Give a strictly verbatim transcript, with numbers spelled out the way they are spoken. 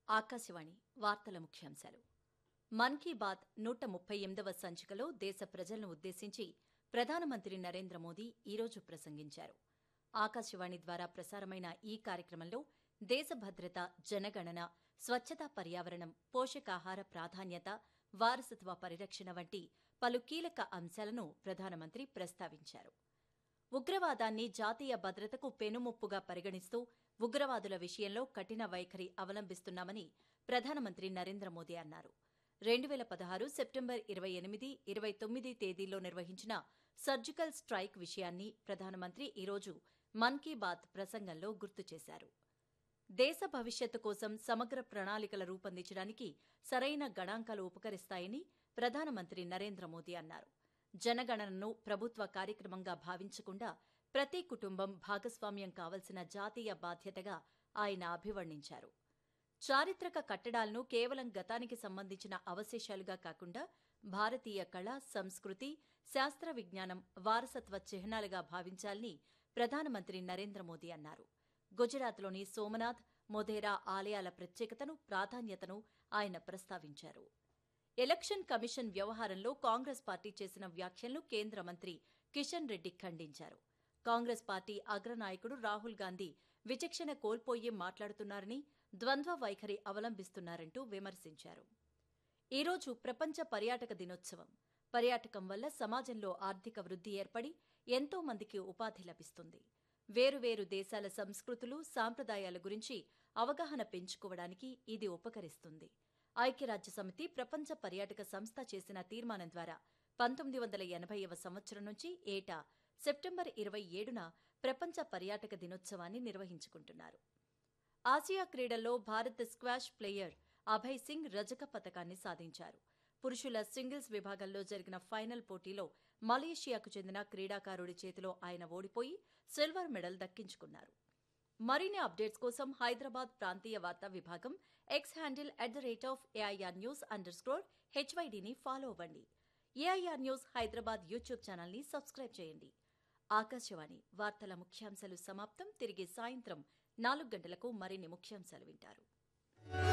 ఆకాశవాణి వార్తల ముఖ్యాంశాలు. మన్ కీ బాత్ నూట ముప్పై ఎనిమిదవ సంచికలో దేశ ప్రజలను ఉద్దేశించి ప్రధానమంత్రి నరేంద్ర మోదీ ఈరోజు ప్రసంగించారు. ఆకాశవాణి ద్వారా ప్రసారమైన ఈ కార్యక్రమంలో దేశ భద్రత, జనగణన, స్వచ్ఛత, పర్యావరణం, పోషకాహార ప్రాధాన్యత, వారసత్వ పరిరక్షణ వంటి పలు కీలక అంశాలను ప్రధానమంత్రి ప్రస్తావించారు. ఉగ్రవాదాన్ని జాతీయ భద్రతకు పెనుముప్పుగా పరిగణిస్తూ ఉగ్రవాదుల విషయంలో కఠిన వైఖరి అవలంబిస్తున్నామని ప్రధానమంత్రి నరేంద్ర మోదీ అన్నారు. రెండు వేల పదహారు సెప్టెంబర్ ఇరవై ఎనిమిది, ఇరవై తొమ్మిది తేదీల్లో నిర్వహించిన సర్జికల్ స్ట్రైక్ విషయాన్ని ప్రధానమంత్రి ఈరోజు మన్ కీ బాత్ ప్రసంగంలో గుర్తు చేశారు. దేశ భవిష్యత్తు కోసం సమగ్ర ప్రణాళికలు రూపొందించడానికి సరైన గణాంకాలు ఉపకరిస్తాయని ప్రధానమంత్రి నరేంద్ర మోదీ అన్నారు. జనగణనను ప్రభుత్వ కార్యక్రమంగా భావించకుండా ప్రతి కుటుంబం భాగస్వామ్యం కావలసిన జాతీయ బాధ్యతగా ఆయన అభివర్ణించారు. చారిత్రక కట్టడాలను కేవలం గతానికి సంబంధించిన అవశేషాలుగా కాకుండా భారతీయ కళ, సంస్కృతి, శాస్త్ర విజ్ఞానం, వారసత్వ చిహ్నాలుగా భావించాలని ప్రధానమంత్రి నరేంద్ర మోదీ అన్నారు. గుజరాత్లోని సోమనాథ్, మొధేరా ఆలయాల ప్రత్యేకతను, ప్రాధాన్యతను ఆయన ప్రస్తావించారు. ఎలక్షన్ కమిషన్ వ్యవహారంలో కాంగ్రెస్ పార్టీ చేసిన వ్యాఖ్యలను కేంద్ర మంత్రి కిషన్ రెడ్డి ఖండించారు. కాంగ్రెస్ పార్టీ అగ్రనాయకుడు రాహుల్ గాంధీ విచక్షణ కోల్పోయి మాట్లాడుతున్నారని, ద్వంద్వ వైఖరి అవలంబిస్తున్నారంటూ విమర్శించారు. ఈరోజు ప్రపంచ పర్యాటక దినోత్సవం. పర్యాటకం వల్ల సమాజంలో ఆర్థిక వృద్ధి ఏర్పడి ఎంతో మందికి ఉపాధి లభిస్తుంది. వేరువేరు దేశాల సంస్కృతులు, సాంప్రదాయాల గురించి అవగాహన పెంచుకోవడానికి ఇది ఉపకరిస్తుంది. ఐక్యరాజ్యసమితి ప్రపంచ పర్యాటక సంస్థ చేసిన తీర్మానం ద్వారా పంతొమ్మిది వందల ఎనభైవ సంవత్సరం నుంచి ఏటా సెప్టెంబర్ ఇరవై ఏడున ప్రపంచ పర్యాటక దినోత్సవాన్ని నిర్వహించుకుంటున్నారు. ఆసియా క్రీడల్లో భారత్ స్క్వాష్ ప్లేయర్ అభయ్ సింగ్ రజక పతకాన్ని సాధించారు. పురుషుల సింగిల్స్ విభాగంలో జరిగిన ఫైనల్ పోటీలో మలేషియాకు చెందిన క్రీడాకారుడి చేతిలో ఆయన ఓడిపోయి సిల్వర్ మెడల్ దక్కించుకున్నారు. మరిన్ని అప్డేట్స్ కోసం హైదరాబాద్ ప్రాంతీయ వార్తా విభాగం X handle at the rate of AIR news under score హెచ్వైడీని follow అవ్వండి. ఏఐఆర్ న్యూస్ హైదరాబాద్ యూట్యూబ్ ఛానల్ని సబ్స్క్రైబ్ చేయండి. ఆకాశవాణి వార్తల ముఖ్యాంశాలు సమాప్తం. తిరిగి సాయంత్రం నాలుగు గంటలకు మరిన్ని ముఖ్యాంశాలు వింటారు.